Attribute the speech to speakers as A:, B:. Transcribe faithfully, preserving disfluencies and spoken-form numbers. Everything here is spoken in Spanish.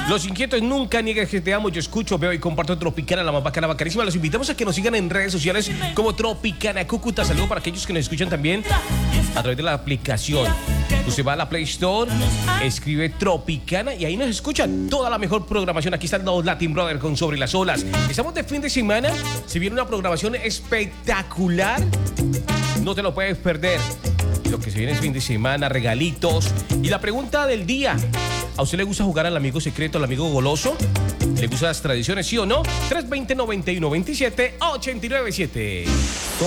A: Los inquietos nunca niegan que te amo. Yo escucho, veo y comparto Tropicana, la más bacana, bacanísima. Los invitamos a que nos sigan en redes sociales como Tropicana Cúcuta. Saludos para aquellos que nos escuchan también a través de la aplicación. Usted va a la Play Store, escribe Tropicana y ahí nos escuchan toda la mejor programación. Aquí están los Latin Brothers con Sobre las Olas. Estamos de fin de semana. Se viene una programación espectacular. No te lo puedes perder. Lo que se viene es fin de semana, regalitos. Y la pregunta del día: ¿a usted le gusta jugar al amigo secreto, al amigo goloso? ¿Le gustan las tradiciones, sí o no? tres dos cero, nueve uno dos siete, ocho nueve siete.